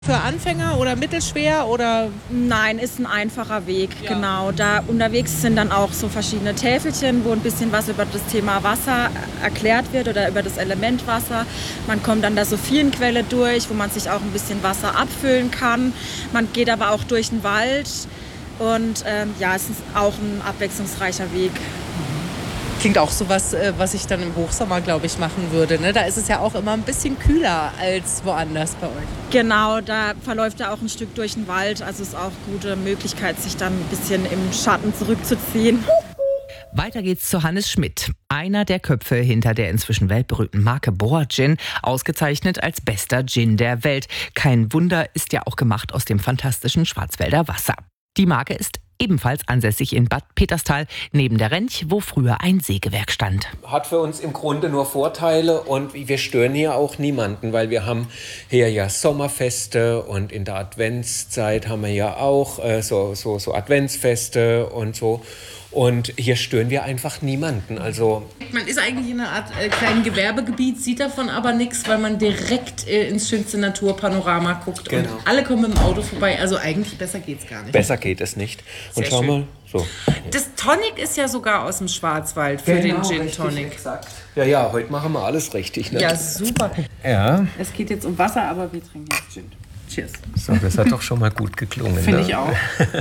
Für Anfänger oder mittelschwer oder? Nein, ist ein einfacher Weg, ja. Genau. Da unterwegs sind dann auch so verschiedene Täfelchen, wo ein bisschen was über das Thema Wasser erklärt wird oder über das Element Wasser. Man kommt an der Sophienquelle durch, wo man sich auch ein bisschen Wasser abfüllen kann. Man geht aber auch durch den Wald und es ist auch ein abwechslungsreicher Weg. Klingt auch so was ich dann im Hochsommer, glaube ich, machen würde. Ne? Da ist es ja auch immer ein bisschen kühler als woanders bei euch. Genau, da verläuft ja auch ein Stück durch den Wald. Also ist auch eine gute Möglichkeit, sich dann ein bisschen im Schatten zurückzuziehen. Weiter geht's zu Hannes Schmidt, einer der Köpfe hinter der inzwischen weltberühmten Marke Boa Gin, ausgezeichnet als bester Gin der Welt. Kein Wunder, ist ja auch gemacht aus dem fantastischen Schwarzwälder Wasser. Die Marke ist ebenfalls ansässig in Bad Peterstal, neben der Rench, wo früher ein Sägewerk stand. Hat für uns im Grunde nur Vorteile und wir stören hier auch niemanden, weil wir haben hier ja Sommerfeste und in der Adventszeit haben wir ja auch so Adventsfeste und so. Und hier stören wir einfach niemanden. Also man ist eigentlich in einer Art kleinen Gewerbegebiet, sieht davon aber nichts, weil man direkt ins schönste Naturpanorama guckt. Genau. Und alle kommen mit dem Auto vorbei. Also eigentlich besser geht's gar nicht. Besser geht es nicht. Und schau mal, so. Das Tonic ist ja sogar aus dem Schwarzwald für den Gin Tonic. Exakt. Ja, heute machen wir alles richtig. Ne? Ja, super. Ja. Es geht jetzt um Wasser, aber wir trinken jetzt Gin. Cheers. So, das hat doch schon mal gut geklungen. Finde ne? ich auch.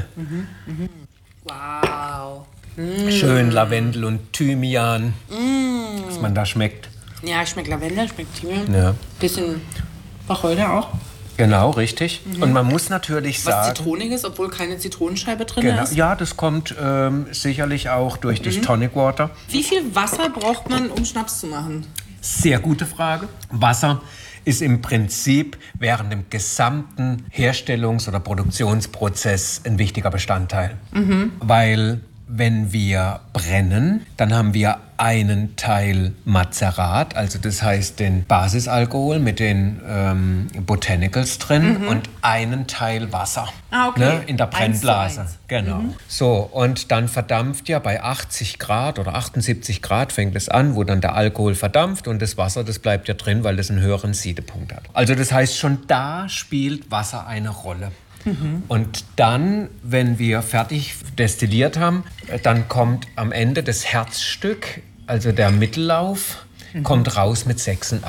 Wow. Schön Lavendel und Thymian, was man da schmeckt. Ja, schmeckt Lavendel, schmeckt Thymian. Ja. Bisschen Wacholder auch. Genau, richtig. Und man muss natürlich sagen... Was Zitroniges, obwohl keine Zitronenscheibe drin ist. Ja, das kommt sicherlich auch durch das Tonic Water. Wie viel Wasser braucht man, um Schnaps zu machen? Sehr gute Frage. Wasser ist im Prinzip während dem gesamten Herstellungs- oder Produktionsprozess ein wichtiger Bestandteil. Weil wenn wir brennen, dann haben wir einen Teil Mazerat, also das heißt den Basisalkohol mit den Botanicals drin und einen Teil Wasser in der Brennblase. 1:1. Genau. So, und dann verdampft ja bei 80 Grad oder 78 Grad fängt es an, wo dann der Alkohol verdampft und das Wasser, das bleibt ja drin, weil das einen höheren Siedepunkt hat. Also das heißt, schon da spielt Wasser eine Rolle. Und dann, wenn wir fertig destilliert haben, dann kommt am Ende das Herzstück, also der Mittellauf, kommt raus mit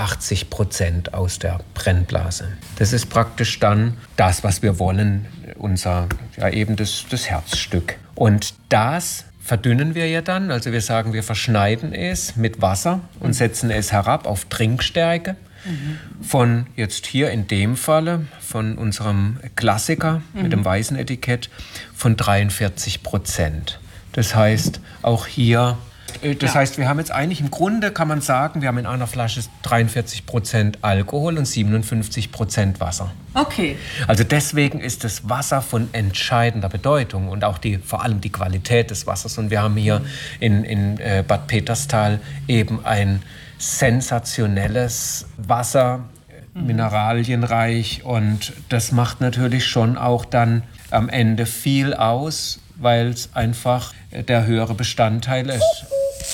86% aus der Brennblase. Das ist praktisch dann das, was wir wollen, eben das Herzstück. Und das verdünnen wir ja dann, also wir sagen, wir verschneiden es mit Wasser und setzen es herab auf Trinkstärke. Von jetzt hier in dem Falle, von unserem Klassiker mit dem weißen Etikett, von 43%. Das heißt, auch hier, heißt, wir haben jetzt eigentlich im Grunde, kann man sagen, wir haben in einer Flasche 43% Alkohol und 57% Wasser. Okay. Also deswegen ist das Wasser von entscheidender Bedeutung und auch vor allem die Qualität des Wassers. Und wir haben hier in Bad Peterstal eben ein sensationelles Wasser, mineralienreich, und das macht natürlich schon auch dann am Ende viel aus, weil es einfach der höhere Bestandteil ist.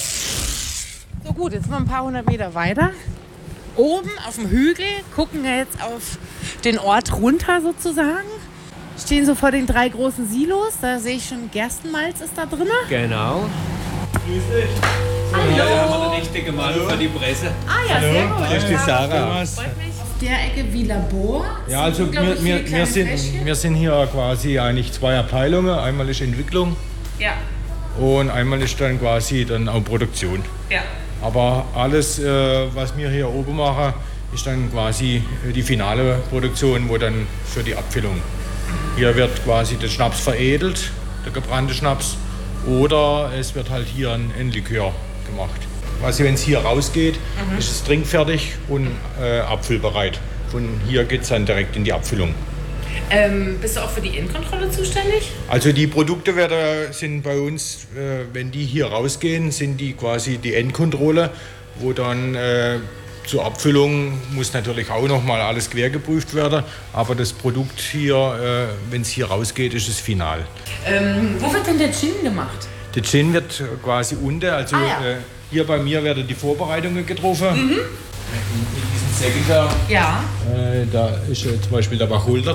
So gut, jetzt sind wir ein paar hundert Meter weiter. Oben auf dem Hügel gucken wir jetzt auf den Ort runter sozusagen. Stehen so vor den 3 großen Silos, da sehe ich schon, Gerstenmalz ist da drin. Genau. Grüß dich. Hallo. Ja, da haben wir den richtigen Mann für die Presse. Ah ja, sehr gut. Das ist die Sarah. Auf der Ecke wie Labor. Ja, also wir sind hier quasi eigentlich 2 Abteilungen. Einmal ist Entwicklung und einmal ist dann quasi dann auch Produktion. Ja. Aber alles, was wir hier oben machen, ist dann quasi die finale Produktion, wo dann für die Abfüllung. Hier wird quasi der Schnaps veredelt, der gebrannte Schnaps, oder es wird halt hier ein Likör gemacht. Also wenn es hier rausgeht, ist es trinkfertig und abfüllbereit. Von hier geht es dann direkt in die Abfüllung. Bist du auch für die Endkontrolle zuständig? Also die Produkte sind bei uns, wenn die hier rausgehen, sind die quasi die Endkontrolle, wo dann zur Abfüllung muss natürlich auch noch mal alles quer geprüft werden. Aber das Produkt hier, wenn es hier rausgeht, ist es final. Wo wird denn der Gin gemacht? Der Gin wird quasi unten, also hier bei mir werden die Vorbereitungen getroffen. In diesem Säcke da. Ja. Da ist zum Beispiel der Wacholder